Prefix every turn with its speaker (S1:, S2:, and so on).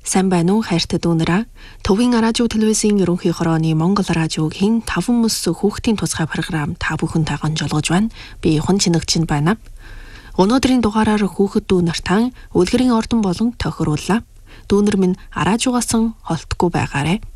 S1: Сайн байна уу хайртай дүүнераа. Төвийн радио телевизийн ерөнхий хорооны Монгол радиогийн 5 мөс хүүхдийн тусгай програм та бүхэнтэй гонжолгож байна. Би Хон Чинэгчин байна. Өнөөдрийн дугаараар хүүхэд дүү нартай үлгэрийн ордон болон тохирууллаа. Дүүнер минь радиогоос холтгүй байгаарэ.